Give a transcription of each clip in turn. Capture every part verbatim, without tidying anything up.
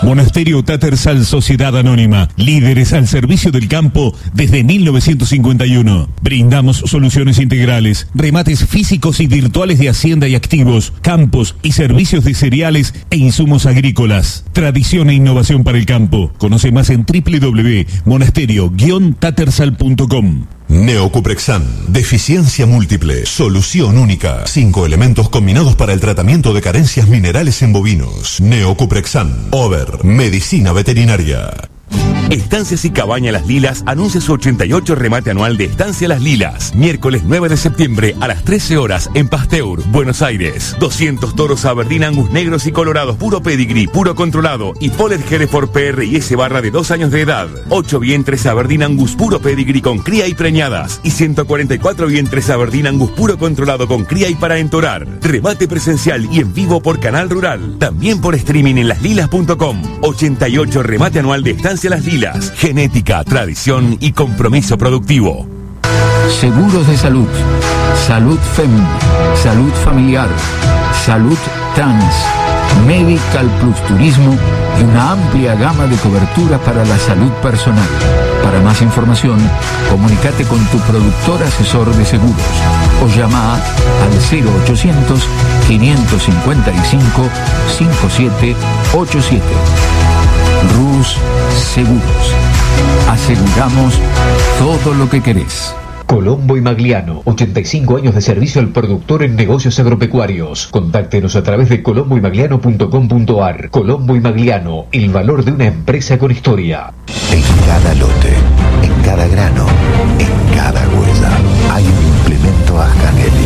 Monasterio Tattersall Sociedad Anónima, líderes al servicio del campo desde mil novecientos cincuenta y uno. Brindamos soluciones integrales, remates físicos y virtuales de hacienda y activos, campos y servicios de cereales e insumos agrícolas. Tradición e innovación para el campo. Conoce más en doble u doble u doble u punto monasterio guion tattersall punto com. Neocuprexan, deficiencia múltiple, solución única. Cinco elementos combinados para el tratamiento de carencias minerales en bovinos. Neocuprexan, Over, medicina veterinaria. Estancias y Cabaña Las Lilas anuncia su ochenta y ocho remate anual de Estancia Las Lilas. Miércoles nueve de septiembre a las trece horas en Pasteur, Buenos Aires. doscientos toros Aberdeen Angus negros y colorados, puro pedigree, puro controlado y Polled Hereford P R y S barra de dos años de edad. ocho vientres Aberdeen Angus puro pedigree con cría y preñadas y ciento cuarenta y cuatro vientres Aberdeen Angus puro controlado con cría y para entorar. Remate presencial y en vivo por Canal Rural. También por streaming en las lilas punto com. ochenta y ocho remate anual de Estancia Las Lilas. Genética, tradición y compromiso productivo. Seguros de salud, salud F E M, salud familiar, salud trans, Medical Plus Turismo y una amplia gama de coberturas para la salud personal. Para más información, comunícate con tu productor asesor de seguros o llama al cero ochocientos, quinientos cincuenta y cinco, cincuenta y siete ochenta y siete. Rus Seguros. Aseguramos todo lo que querés. Colombo y Magliano, ochenta y cinco años de servicio al productor en negocios agropecuarios. Contáctenos a través de colombo y magliano punto com punto a r. Colombo y Magliano, el valor de una empresa con historia. En cada lote, en cada grano, en cada huella, hay un implemento Ascanelli.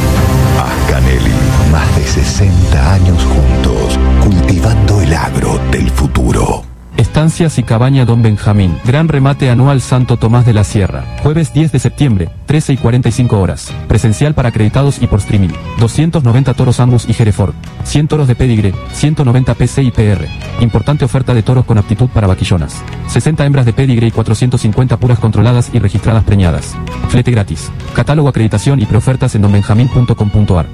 Ascanelli, más de sesenta años juntos, cultivando el agro del futuro. Estancias y Cabaña Don Benjamín. Gran remate anual Santo Tomás de la Sierra. Jueves diez de septiembre, trece y cuarenta y cinco horas. Presencial para acreditados y por streaming. doscientos noventa toros Angus y Hereford. cien toros de Pedigre, ciento noventa P C y P R. Importante oferta de toros con aptitud para vaquillonas. sesenta hembras de Pedigre y cuatrocientos cincuenta puras controladas y registradas preñadas. Flete gratis. Catálogo, acreditación y preofertas en don benjamín punto com punto a r.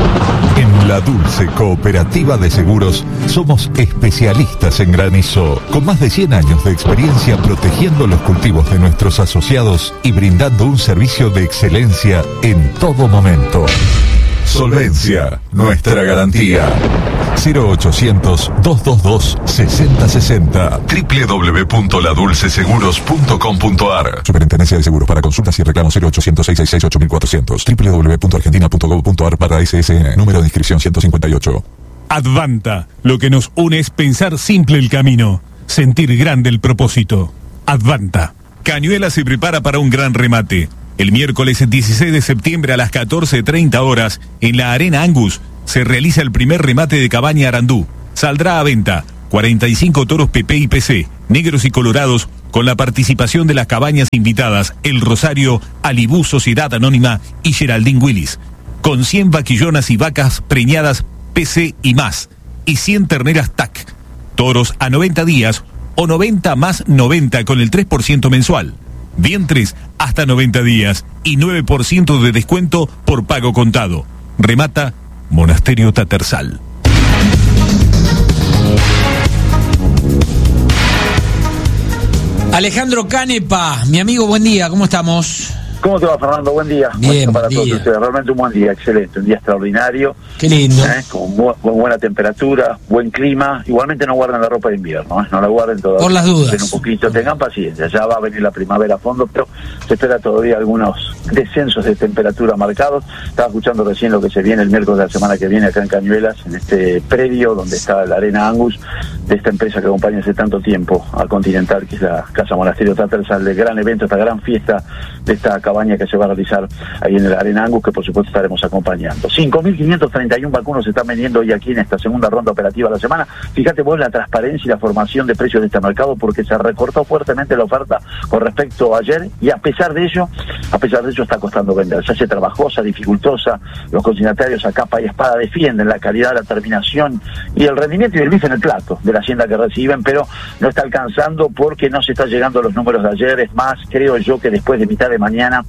En La Dulce Cooperativa de Seguros somos especialistas en granizo, con más de cien años de experiencia protegiendo los cultivos de nuestros asociados y brindando un servicio de excelencia en todo momento. Solvencia, nuestra garantía. cero ochocientos, doscientos veintidós, sesenta sesenta. doble u doble u doble u punto la dulce seguros punto com punto a r. Superintendencia de Seguros. Para consultas y reclamos cero ochocientos, seiscientos sesenta y seis, ocho mil cuatrocientos. doble u doble u doble u punto argentina punto gov punto a r barra S S N. Número de inscripción ciento cincuenta y ocho. Advanta. Lo que nos une es pensar simple el camino, sentir grande el propósito. Advanta. Cañuelas se prepara para un gran remate. El miércoles dieciséis de septiembre a las catorce treinta horas, en la Arena Angus, se realiza el primer remate de Cabaña Arandú. Saldrá a venta cuarenta y cinco toros P P y P C, negros y colorados, con la participación de las cabañas invitadas El Rosario, Alibú Sociedad Anónima y Geraldine Willis, con cien vaquillonas y vacas preñadas P C y más, y cien terneras T A C, toros a noventa días o noventa más noventa con el tres por ciento mensual. Vientres hasta noventa días y nueve por ciento de descuento por pago contado. Remata Monasterio Tattersall. Alejandro Canepa, mi amigo, buen día, ¿cómo estamos? ¿Cómo te va, Fernando? Buen día. Bien, para buen todos día. ustedes. Realmente un buen día, excelente, un día extraordinario. Qué lindo. ¿Eh? Con, bu con buena temperatura, buen clima. Igualmente no guarden la ropa de invierno, ¿eh? No la guarden todavía. Por las dudas. Esperen un poquito, tengan paciencia, ya va a venir la primavera a fondo, pero se espera todavía algunos descensos de temperatura marcados. Estaba escuchando recién lo que se viene el miércoles de la semana que viene acá en Cañuelas, en este predio donde está la Arena Angus, de esta empresa que acompaña hace tanto tiempo a Continental, que es la Casa Monasterio Tattersall, el gran evento, esta gran fiesta de esta cabaña que se va a realizar ahí en la Arena Angus, que por supuesto estaremos acompañando. cinco mil quinientos treinta y uno vacunos se están vendiendo hoy aquí en esta segunda ronda operativa de la semana. Fíjate vos la transparencia y la formación de precios de este mercado, porque se recortó fuertemente la oferta con respecto a ayer, y a pesar de ello, a pesar de ello está costando vender. Se hace trabajosa, dificultosa, los consignatarios a capa y espada defienden la calidad, la terminación y el rendimiento y el bife en el plato de la hacienda que reciben, pero no está alcanzando porque no se está llegando a los números de ayer. Es más, creo yo que después de mitad de mañana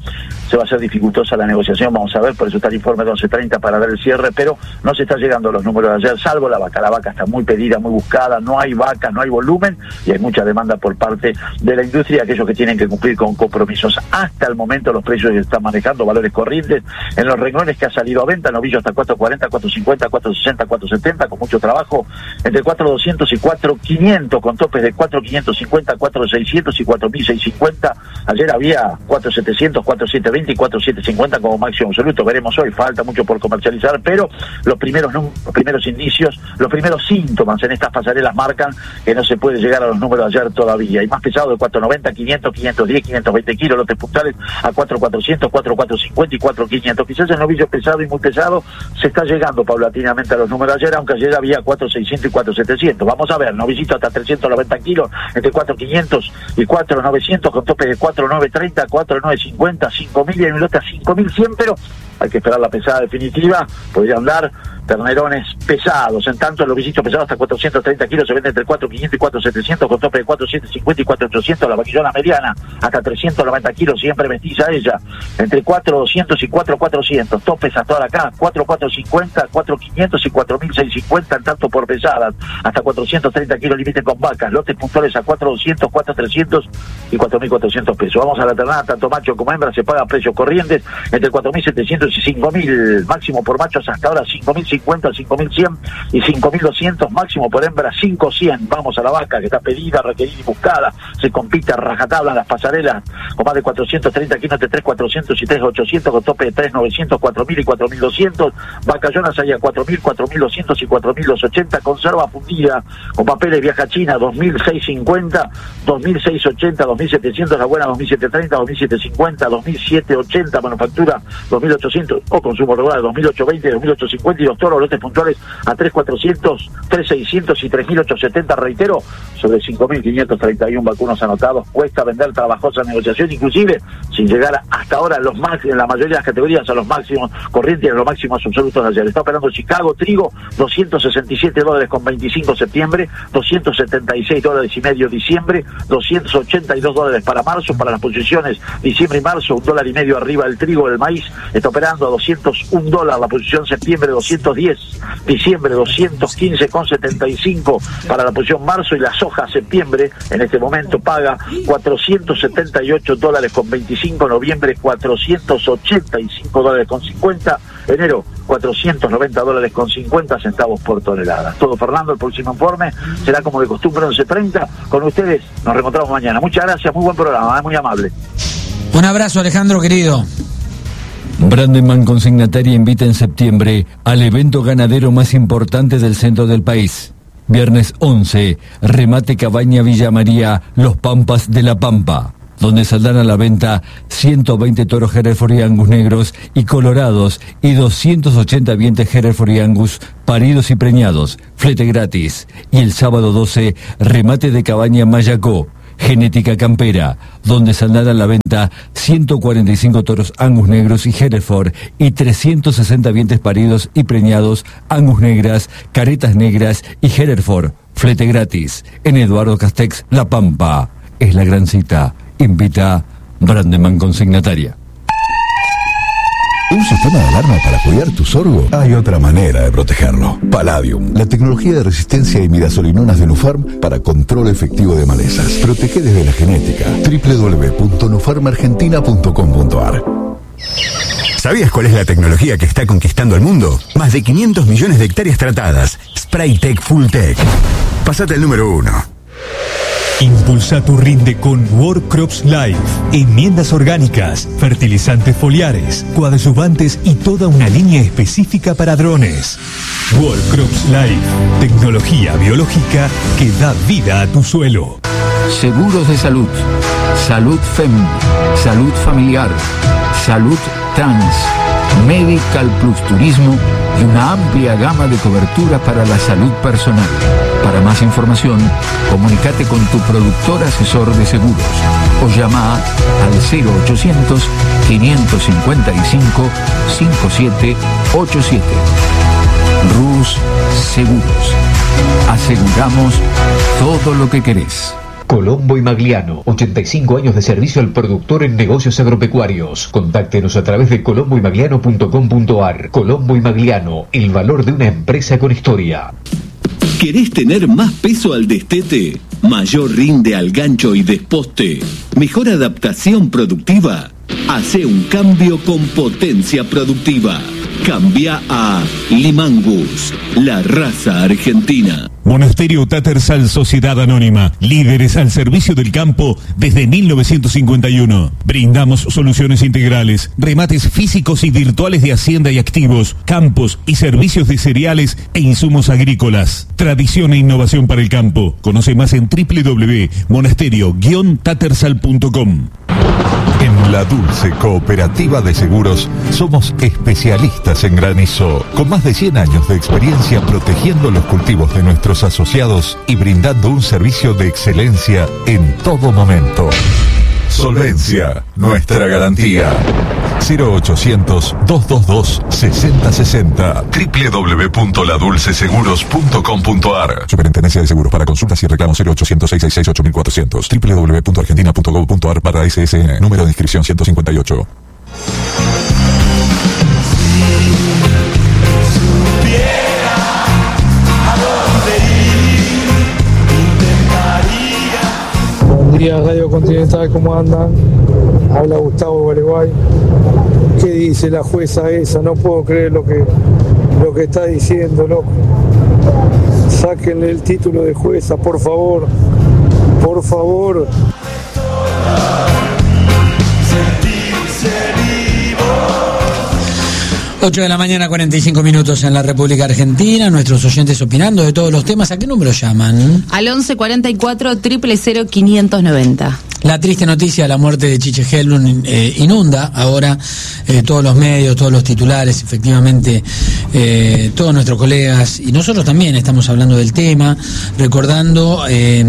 se va a hacer dificultosa la negociación, vamos a ver, por eso está el informe de once treinta para dar el cierre, pero no se está llegando a los números de ayer, salvo la vaca. La vaca está muy pedida, muy buscada, no hay vaca, no hay volumen y hay mucha demanda por parte de la industria, aquellos que tienen que cumplir con compromisos. Hasta el momento los precios que están manejando, valores corrientes, en los renglones que ha salido a venta, novillo hasta cuatro cuarenta, cuatro cincuenta, cuatro sesenta, cuatro setenta, con mucho trabajo, entre cuatro doscientos y cuatro quinientos, con topes de cuatro quinientos cincuenta, cuatro seiscientos y cuatro mil seiscientos cincuenta. Ayer había cuatro setecientos, cuatro setecientos veinte y cuatro setecientos cincuenta como máximo absoluto. Veremos hoy, falta mucho por comercializar, pero los primeros los primeros indicios, los primeros síntomas en estas pasarelas marcan que no se puede llegar a los números de ayer todavía. Y más pesado de cuatro noventa, quinientos, quinientos diez, quinientos veinte kilos, lotes puntuales a cuatro cuatrocientos, cuatro cuatrocientos cincuenta y cuatro quinientos. Quizás el novillo pesado y muy pesado se está llegando paulatinamente a los números de ayer, aunque ayer había cuatro seiscientos y cuatro setecientos. Vamos a ver, novillito hasta trescientos noventa kilos, entre cuatro quinientos y cuatro novecientos, con tope de cuatro nueve treinta, cuatro nueve cincuenta, cinco mil y hay un lote a cinco mil cien, pero hay que esperar la pesada definitiva. Podrían dar ternerones pesados, en tanto los visitos pesados hasta cuatrocientos treinta kilos se venden entre cuatro quinientos y cuatro setecientos, con tope de cuatro setecientos cincuenta y cuatro ochocientos. La vaquillona mediana hasta trescientos noventa kilos, siempre mestiza ella, entre cuatro doscientos y cuatro cuatrocientos, topes hasta ahora acá, cuatro cuatrocientos cincuenta, cuatro quinientos y cuatro mil seiscientos cincuenta, en tanto por pesadas, hasta cuatrocientos treinta kilos límite con vacas, lotes puntuales a cuatro doscientos, cuatro trescientos y cuatro mil cuatrocientos pesos. Vamos a la ternada, tanto macho como hembra se paga precios corrientes entre cuatro mil setecientos y cinco mil, máximo por machos hasta ahora cinco mil cincuenta, cinco mil cien y cinco mil doscientos, máximo por hembra cinco cien. Vamos a la vaca que está pedida, requerida y buscada, se compite a rajatabla en las pasarelas con más de cuatrocientos treinta kilos entre tres cuatrocientos y tres ochocientos, con tope de tres novecientos, cuatro mil y cuatro mil doscientos. Vacallonas hay a cuatro mil, cuatro mil doscientos y cuatro mil doscientos ochenta, conserva fundida con papeles viaja China dos mil seiscientos cincuenta, dos mil seiscientos ochenta, dos mil setecientos la buena, dos mil setecientos treinta, dos mil setecientos cincuenta, dos mil setecientos ochenta manufactura, dos mil ochocientos o consumo regular, dos mil ochocientos veinte, dos mil ochocientos cincuenta y los toros lotes puntuales a tres mil cuatrocientos, tres mil seiscientos y tres mil ochocientos setenta, reitero, sobre cinco mil quinientos treinta y uno vacunos anotados. Cuesta vender, trabajosa negociación, inclusive sin llegar hasta ahora los máximos, en la mayoría de las categorías a los máximos corrientes, a los máximos absolutos de ayer. Está operando Chicago, trigo, doscientos sesenta y siete dólares con veinticinco septiembre, doscientos setenta y seis dólares y medio diciembre, doscientos ochenta y dos dólares para marzo, para las posiciones diciembre y marzo, un dólar y medio arriba el trigo, el maíz, está operando a doscientos un dólares, la posición septiembre doscientos diez, diciembre doscientos quince con setenta y cinco para la posición marzo, y la soja septiembre en este momento paga cuatrocientos setenta y ocho dólares con veinticinco, noviembre cuatrocientos ochenta y cinco dólares con cincuenta, enero cuatrocientos noventa dólares con cincuenta centavos por tonelada. Todo, Fernando, el próximo informe será como de costumbre once treinta. Con ustedes nos reencontramos mañana. Muchas gracias, muy buen programa, es muy amable. Un abrazo, Alejandro, querido. Brandeman Consignataria invita en septiembre al evento ganadero más importante del centro del país. Viernes once, remate Cabaña Villa María, Los Pampas de la Pampa, donde saldrán a la venta ciento veinte toros Hereford y Angus negros y colorados y doscientos ochenta vientres Hereford y Angus paridos y preñados, flete gratis. Y el sábado doce, remate de Cabaña Mayacó, Genética Campera, donde saldrán a la venta ciento cuarenta y cinco toros Angus negros y Hereford y trescientos sesenta vientres paridos y preñados, Angus negras, caretas negras y Hereford, flete gratis. En Eduardo Castex, La Pampa. Es la gran cita. Invita Brandeman Consignataria. ¿Un sistema de alarma para cuidar tu sorgo? Hay otra manera de protegerlo. Palladium, la tecnología de resistencia a imidazolinonas de Nufarm para control efectivo de malezas. Protege desde la genética. doble u doble u doble u punto nufarm argentina punto com punto a r. ¿Sabías cuál es la tecnología que está conquistando el mundo? Más de quinientos millones de hectáreas tratadas. Spraytec Fulltech. Pasate el número uno. Impulsa tu rinde con World Crops Life. Enmiendas orgánicas, fertilizantes foliares, coadyuvantes y toda una línea específica para drones. World Crops Life. Tecnología biológica que da vida a tu suelo. Seguros de salud. Salud F E M, Salud Familiar, Salud Trans, Medical Plus Turismo y una amplia gama de cobertura para la salud personal. Para más información, comunícate con tu productor asesor de seguros o llama al cero ochocientos, quinientos cincuenta y cinco, cincuenta y siete ochenta y siete. Rus Seguros. Aseguramos todo lo que querés. Colombo y Magliano, ochenta y cinco años de servicio al productor en negocios agropecuarios. Contáctenos a través de colombo y magliano punto com punto ar. Colombo y Magliano, el valor de una empresa con historia. ¿Querés tener más peso al destete? ¿Mayor rinde al gancho y desposte? ¿Mejor adaptación productiva? Hace un cambio con potencia productiva. Cambia a Limangus, la raza argentina. Monasterio Tattersall Sociedad Anónima, líderes al servicio del campo desde mil novecientos cincuenta y uno. Brindamos soluciones integrales, remates físicos y virtuales de hacienda y activos, campos y servicios de cereales e insumos agrícolas. Tradición e innovación para el campo. Conoce más en doble u doble u doble u punto monasterio guion tattersall punto com. En La Dulce Cooperativa de Seguros somos especialistas en granizo, con más de cien años de experiencia protegiendo los cultivos de nuestros asociados y brindando un servicio de excelencia en todo momento. Solvencia, nuestra garantía. cero ochocientos, doscientos veintidós, sesenta sesenta. doble u doble u doble u punto la dulce seguros punto com punto ar. Superintendencia de Seguros. Para consultas y reclamos cero ochocientos, seiscientos sesenta y seis, ocho mil cuatrocientos. doble u doble u doble u punto argentina punto gov punto ar barra S S N. Número de inscripción ciento cincuenta y ocho. Buen día, Radio Continental, ¿cómo andan? Habla Gustavo Gualeguay. ¿Qué dice la jueza esa? No puedo creer lo que, lo que está diciendo, loco. Sáquenle el título de jueza, por favor. Por favor. ocho de la mañana, cuarenta y cinco minutos en la República Argentina. Nuestros oyentes opinando de todos los temas. ¿A qué número llaman? Al once cuarenta y cuatro, cero cero cero, quinientos noventa. La triste noticia de la muerte de Chiche Helblum eh, inunda ahora eh, todos los medios, todos los titulares. Efectivamente, eh, todos nuestros colegas y nosotros también estamos hablando del tema, recordando eh,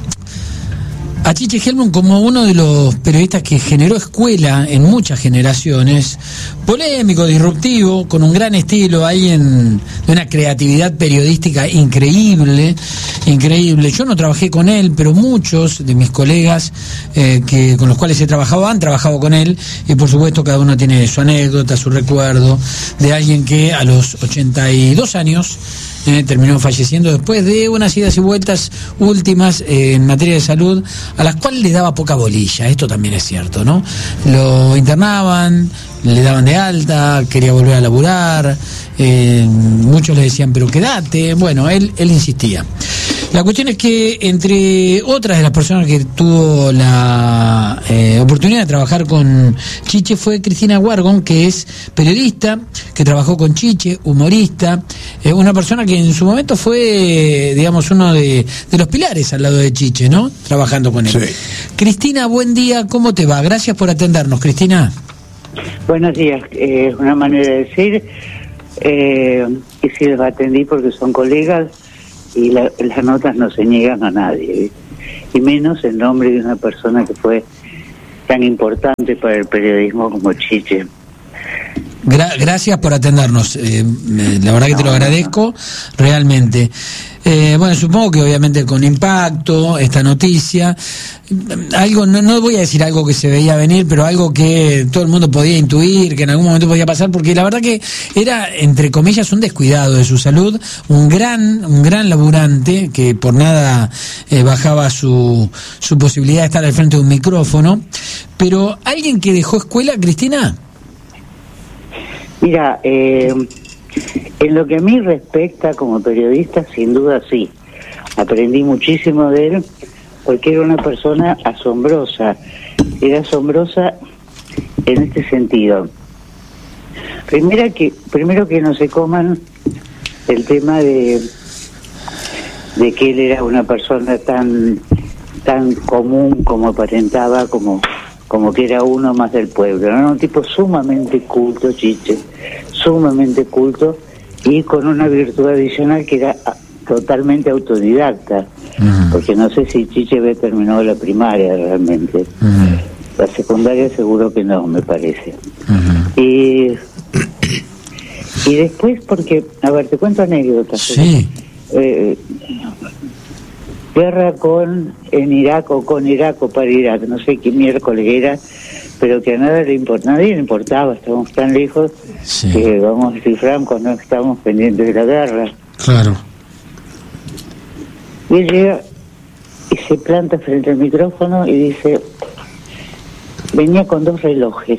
a Chiche Helblum como uno de los periodistas que generó escuela en muchas generaciones, polémico, disruptivo, con un gran estilo, alguien de una creatividad periodística increíble, increíble. Yo no trabajé con él, pero muchos de mis colegas eh, que con los cuales he trabajado han trabajado con él, y por supuesto cada uno tiene su anécdota, su recuerdo de alguien que a los ochenta y dos años Eh, terminó falleciendo después de unas idas y vueltas últimas eh, en materia de salud, a las cuales le daba poca bolilla. Esto también es cierto, ¿no? Lo internaban, le daban de alta, quería volver a laburar, eh, muchos le decían, pero quédate. Bueno, él, él insistía. La cuestión es que, entre otras de las personas que tuvo la eh, oportunidad de trabajar con Chiche, fue Cristina Wargon, que es periodista, que trabajó con Chiche, humorista, eh, una persona que en su momento fue, digamos, uno de, de los pilares al lado de Chiche, ¿no? Trabajando con él. Sí. Cristina, buen día, ¿cómo te va? Gracias por atendernos, Cristina. Buenos días, es eh, una manera de decir, eh, y si los atendí porque son colegas, y la, las notas no se niegan a nadie, ¿eh? Y menos el nombre de una persona que fue tan importante para el periodismo como Chiche. Gra- gracias por atendernos, eh, la verdad que te lo agradezco realmente. Eh, bueno, supongo que obviamente con impacto esta noticia, algo, no, no voy a decir algo que se veía venir, pero algo que todo el mundo podía intuir, que en algún momento podía pasar, porque la verdad que era, entre comillas, un descuidado de su salud, un gran, un gran laburante, que por nada eh, bajaba su, su posibilidad de estar al frente de un micrófono, pero alguien que dejó escuela, Cristina. Mira, eh, en lo que a mí respecta como periodista, sin duda sí. Aprendí muchísimo de él, porque era una persona asombrosa. Era asombrosa en este sentido. Primero que, primero que no se coman el tema de, de que él era una persona tan, tan común como aparentaba, como... como que era uno más del pueblo. Era un tipo sumamente culto, Chiche, sumamente culto, y con una virtud adicional que era totalmente autodidacta, uh-huh. Porque no sé si Chiche había terminado la primaria realmente. Uh-huh. La secundaria seguro que no, me parece. Uh-huh. Y, y después, porque, a ver, te cuento anécdotas. Sí. Eh, guerra con en Irak o con Irak o para Irak, no sé qué miércoles era, pero que a nada le importaba, nadie le importaba, estábamos tan lejos sí. que vamos a decir francos, no estábamos pendientes de la guerra. Claro. Y él llega y se planta frente al micrófono y dice, venía con dos relojes,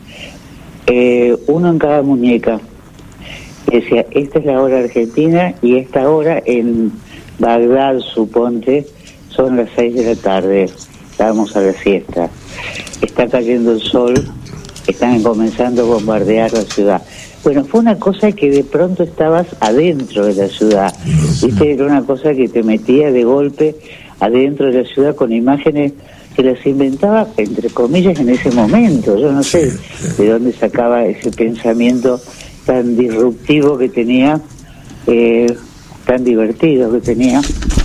eh, uno en cada muñeca. Y decía, esta es la hora argentina y esta hora en Bagdad, suponte, son las seis de la tarde, estábamos a la siesta. Está cayendo el sol, están comenzando a bombardear la ciudad. Bueno, fue una cosa que de pronto estabas adentro de la ciudad, ¿viste? Era una cosa que te metía de golpe adentro de la ciudad con imágenes que las inventaba, entre comillas, en ese momento. Yo no sé de dónde sacaba ese pensamiento tan disruptivo que tenía, eh, tan divertido que tenía.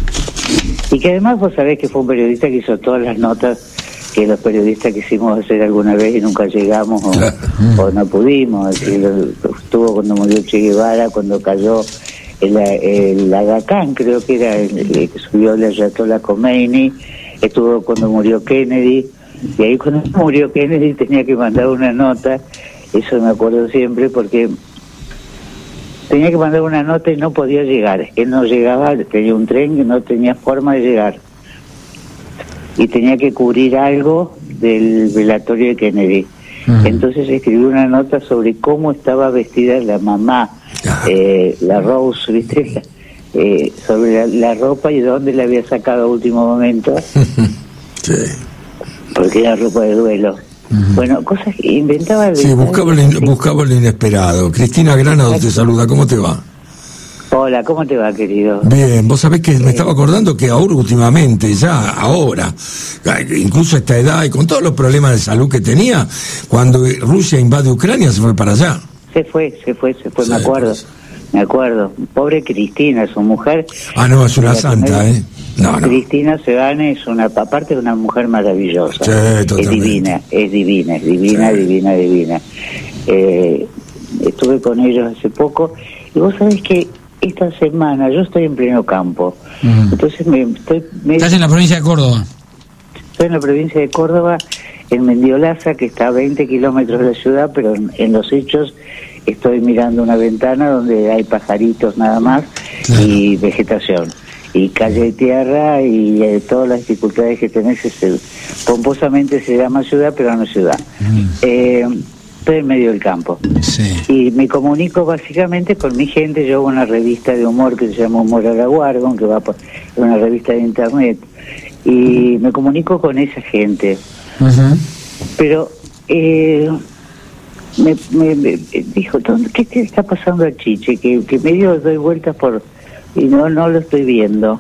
Y que además vos sabés que fue un periodista que hizo todas las notas que los periodistas quisimos hacer alguna vez y nunca llegamos o, claro. o no pudimos. Es decir, estuvo cuando murió Che Guevara, cuando cayó el, el Aga Khan, creo que era el, el que subió el Ayatollah Khomeini, estuvo cuando murió Kennedy, y ahí cuando murió Kennedy tenía que mandar una nota, eso me acuerdo siempre, porque tenía que mandar una nota y no podía llegar. Él no llegaba, tenía un tren que no tenía forma de llegar. Y tenía que cubrir algo del velatorio de Kennedy. Uh-huh. Entonces escribió una nota sobre cómo estaba vestida la mamá, eh, la Rose, ¿viste? Eh, sobre la, la ropa y dónde la había sacado a último momento. Sí. Porque era ropa de duelo. Uh-huh. Bueno, cosas que inventaba. Sí, buscaba lo, in, buscaba lo inesperado. Cristina Granado te saluda, ¿cómo te va? Hola, ¿cómo te va, querido? Bien, vos sabés que sí. Me estaba acordando que ahora últimamente, ya ahora, incluso a esta edad y con todos los problemas de salud que tenía, cuando Rusia invade Ucrania se fue para allá. Se fue, se fue, se fue, sí, me acuerdo, pues. me acuerdo. Pobre Cristina, su mujer. Ah, no, es una santa, primera, ¿eh? No, no. Cristina Sebane es una, aparte de una mujer maravillosa. Sí, es divina, es divina, es divina, sí. divina, divina. Eh, estuve con ellos hace poco y vos sabés que esta semana yo estoy en pleno campo, uh-huh. entonces me estoy... Me... ¿Estás en la provincia de Córdoba? Estoy en la provincia de Córdoba, en Mendiolaza, que está a veinte kilómetros de la ciudad, pero en, en los hechos estoy mirando una ventana donde hay pajaritos nada más, claro. y vegetación, y calle de tierra, y eh, todas las dificultades que tenés. Es el, pomposamente se llama ciudad, pero no ciudad. Uh-huh. Eh... Estoy en medio del campo. Sí. Y me comunico básicamente con mi gente. Yo hago una revista de humor que se llama Humor a la Guardia, que va por una revista de internet. Y me comunico con esa gente. Uh-huh. Pero eh, me, me, me dijo, ¿qué te está pasando a Chiche? Que, que medio doy vueltas por... y no, no lo estoy viendo.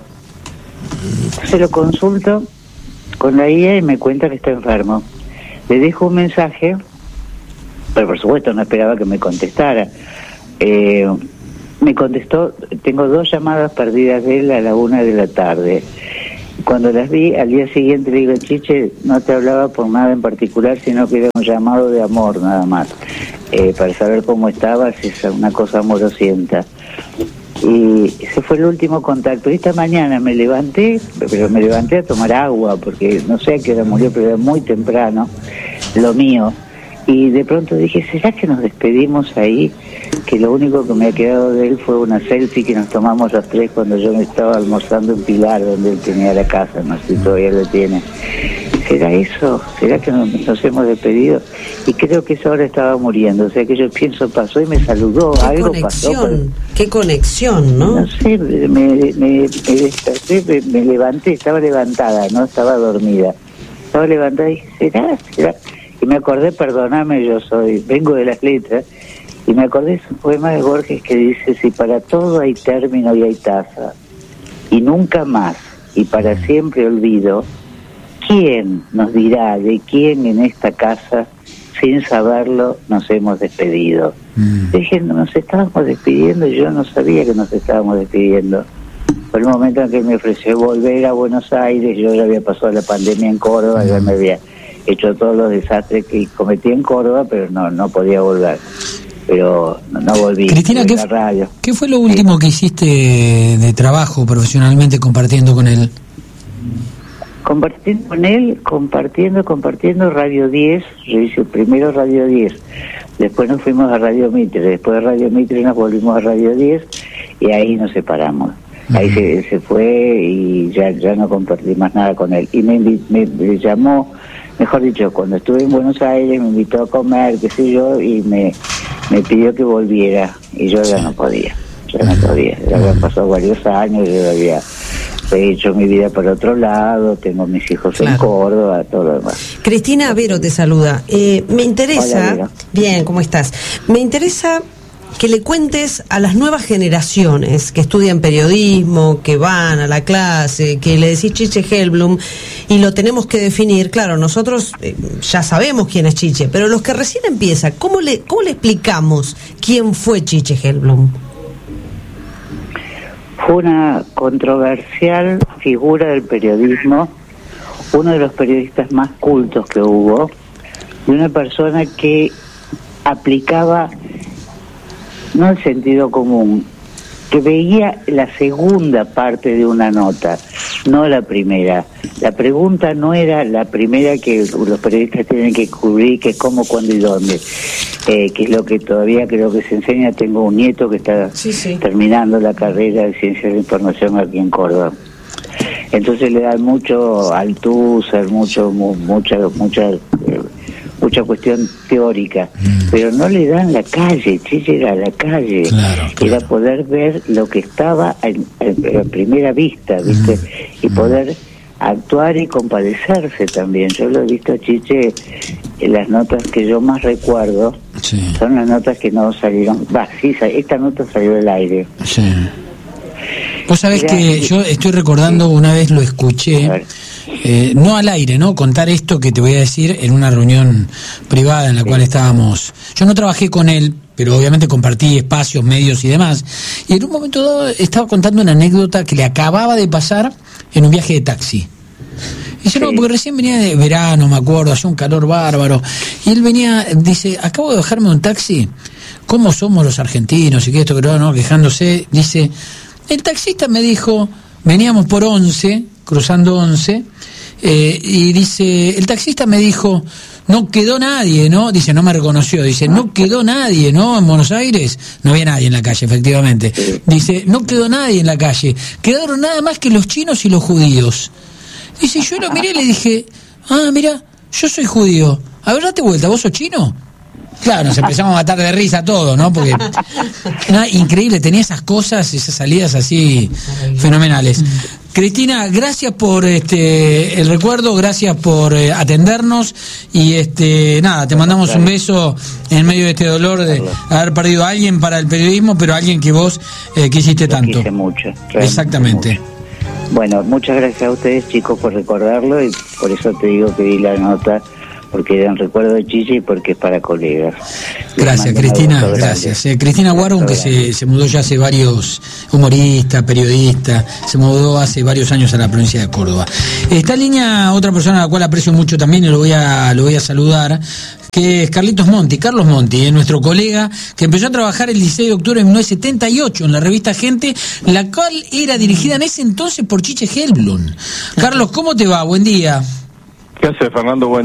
Se lo consulto con la I A y me cuenta que está enfermo. Le dejo un mensaje... pero por supuesto no esperaba que me contestara. Eh, me contestó, tengo dos llamadas perdidas de él a la una de la tarde. Cuando las vi, al día siguiente le digo, Chiche, no te hablaba por nada en particular, sino que era un llamado de amor nada más, eh, para saber cómo estabas, es una cosa amorosienta. Y ese fue el último contacto. Esta mañana me levanté, pero me levanté a tomar agua, porque no sé a qué hora murió, pero era muy temprano, lo mío. Y de pronto dije, ¿será que nos despedimos ahí? Que lo único que me ha quedado de él fue una selfie que nos tomamos los tres cuando yo me estaba almorzando en Pilar, donde él tenía la casa, no sé si todavía lo tiene. ¿Será eso? ¿Será que nos, nos hemos despedido? Y creo que esa hora estaba muriendo, o sea que yo pienso, pasó y me saludó, ¿Qué algo conexión? pasó. Pero... ¿Qué conexión, no? No sé, me, me, me desperté, me, me levanté, estaba levantada, no estaba dormida. Estaba levantada y dije, ¿será? ¿Será? Y me acordé, perdóname, yo soy, vengo de las letras, y me acordé de un poema de Borges que dice, si para todo hay término y hay tasa, y nunca más, y para siempre olvido, ¿quién nos dirá de quién en esta casa, sin saberlo, nos hemos despedido? Mm. Dije, nos estábamos despidiendo y yo no sabía que nos estábamos despidiendo. Por el momento en que me ofreció volver a Buenos Aires, yo ya había pasado la pandemia en Córdoba, mm. ya me había... hecho todos los desastres que cometí en Córdoba, pero no no podía volver. Pero no, no volví. Cristina, ¿qué, radio. ¿qué fue lo último sí. que hiciste de trabajo profesionalmente compartiendo con él? compartiendo con él, compartiendo, compartiendo Radio diez, yo hice primero Radio diez, después nos fuimos a Radio Mitre, después de Radio Mitre nos volvimos a Radio diez y ahí nos separamos. Uh-huh. Ahí se, se fue y ya ya no compartí más nada con él. Y me, me, me llamó, mejor dicho, cuando estuve en Buenos Aires me invitó a comer, qué sé yo, y me, me pidió que volviera y yo ya no podía, ya no podía. Ya habían pasado varios años, yo había he hecho mi vida por otro lado, tengo mis hijos claro. en Córdoba, todo lo demás. Cristina Vero te saluda. Eh, me interesa, Hola, bien, ¿cómo estás? Me interesa que le cuentes a las nuevas generaciones que estudian periodismo, que van a la clase, que le decís Chiche Helblum y lo tenemos que definir. Claro, nosotros eh, ya sabemos quién es Chiche, pero los que recién empiezan, ¿cómo le, cómo le explicamos quién fue Chiche Helblum? Fue una controversial figura del periodismo, uno de los periodistas más cultos que hubo, y una persona que aplicaba no el sentido común, que veía la segunda parte de una nota, no la primera. La pregunta no era la primera que los periodistas tienen que cubrir, que es cómo, cuándo y dónde, eh, que es lo que todavía creo que se enseña. Tengo un nieto que está sí, sí. terminando la carrera de Ciencias de Información aquí en Córdoba. Entonces le dan mucho Althusser, mucho, mu, mucha, mucha... Eh, mucha cuestión teórica, mm. pero no le dan la calle. Chiche era la calle, claro, claro. Era poder ver lo que estaba a primera vista, ¿viste? Mm. Y poder actuar y compadecerse también. Yo lo he visto a Chiche en las notas que yo más recuerdo, sí. son las notas que no salieron, va, sí, esta nota salió del aire. Sí. Vos sabés Mirá, que yo estoy recordando, una vez lo escuché, eh, no al aire, ¿no? Contar esto que te voy a decir en una reunión privada en la sí. cual estábamos. Yo no trabajé con él, pero obviamente compartí espacios, medios y demás. Y en un momento dado estaba contando una anécdota que le acababa de pasar en un viaje de taxi. Y dice, sí. no, porque recién venía de verano, me acuerdo, hacía un calor bárbaro. Y él venía, dice, acabo de bajarme un taxi, ¿cómo somos los argentinos? Y que esto, que no, no, quejándose, dice... El taxista me dijo, veníamos por once, cruzando once, eh, y dice, el taxista me dijo, no quedó nadie, ¿no? Dice, no me reconoció, dice, no quedó nadie, ¿no? En Buenos Aires no había nadie en la calle, efectivamente. Dice, no quedó nadie en la calle, quedaron nada más que los chinos y los judíos. Dice, yo lo miré y le dije, ah, mira, yo soy judío, a ver, date vuelta, ¿vos sos chino? Claro, nos empezamos a matar de risa todo, ¿no? Porque nada, increíble, tenía esas cosas, esas salidas así fenomenales. Cristina, gracias por este el recuerdo, gracias por eh, atendernos y este nada, te mandamos un beso en medio de este dolor de haber perdido a alguien para el periodismo, pero a alguien que vos eh, quisiste tanto. Quise mucho. Exactamente. Mucho. Bueno, muchas gracias a ustedes, chicos, por recordarlo, y por eso te digo que di la nota, porque era un recuerdo de Chiche y porque es para colegas. Gracias, Cristina, gracias. Eh, Cristina Warun, que se, se mudó ya hace varios, humorista, periodista, se mudó hace varios años a la provincia de Córdoba. Está en línea otra persona a la cual aprecio mucho también y lo voy a, lo voy a saludar, que es Carlitos Monti, Carlos Monti, eh, nuestro colega que empezó a trabajar el dieciséis de octubre de mil novecientos setenta y ocho en la revista Gente, la cual era dirigida en ese entonces por Chiche Helblum. Carlos, ¿cómo te va? Buen día. ¿Qué hace, Fernando? Buen